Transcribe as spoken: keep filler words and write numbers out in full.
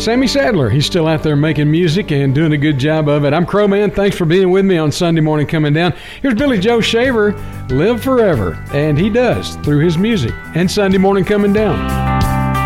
Sammy Sadler, he's still out there making music and doing a good job of it. I'm Crowman. Thanks for being with me on Sunday Morning Coming Down. Here's Billy Joe Shaver, Live Forever. And he does through his music and Sunday Morning Coming Down.